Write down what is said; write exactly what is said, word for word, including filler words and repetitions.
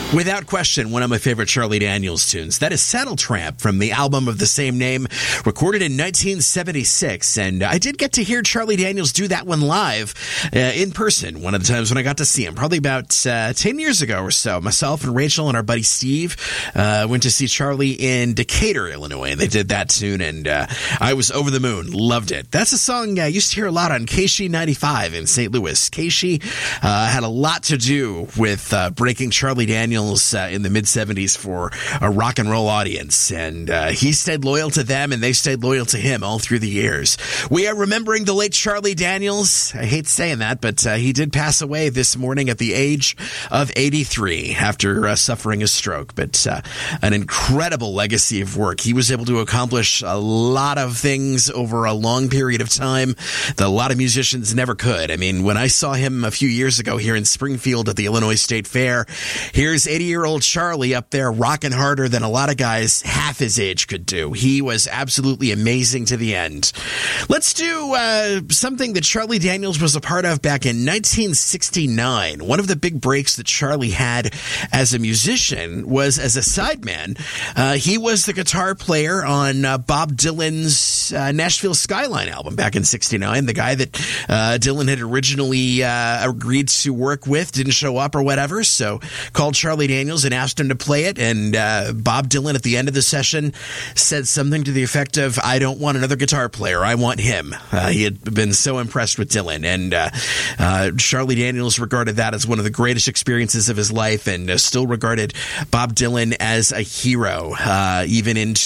Without question, one of my favorite Charlie Daniels tunes. That is Saddle Tramp from the album of the same name, recorded in nineteen seventy-six. And I did get to hear Charlie Daniels do that one live uh, in person one of the times when I got to see him, probably about uh, ten years ago or so. Myself and Rachel and our buddy Steve uh, went to see Charlie in Decatur, Illinois, and they did that tune, and uh, I was over the moon. Loved it. That's a song I used to hear a lot on K S H E ninety-five in Saint Louis. K S H E uh, had a lot to do with uh, breaking Charlie Daniels Uh, in the mid-seventies for a rock and roll audience, and uh, he stayed loyal to them, and they stayed loyal to him all through the years. We are remembering the late Charlie Daniels. I hate saying that, but uh, he did pass away this morning at the age of eighty-three after uh, suffering a stroke, but uh, an incredible legacy of work. He was able to accomplish a lot of things over a long period of time that a lot of musicians never could. I mean, when I saw him a few years ago here in Springfield at the Illinois State Fair, here's eighty-year-old Charlie up there rocking harder than a lot of guys half his age could do. He was absolutely amazing to the end. Let's do uh, something that Charlie Daniels was a part of back in nineteen sixty-nine. One of the big breaks that Charlie had as a musician was as a sideman. Uh, he was the guitar player on uh, Bob Dylan's uh, Nashville Skyline album back in sixty-nine. The guy that uh, Dylan had originally uh, agreed to work with didn't show up or whatever, so called Charlie Daniels and asked him to play it, and uh, Bob Dylan at the end of the session said something to the effect of, "I don't want another guitar player, I want him." Uh, he had been so impressed with Dylan, and uh, uh, Charlie Daniels regarded that as one of the greatest experiences of his life, and uh, still regarded Bob Dylan as a hero, uh, even into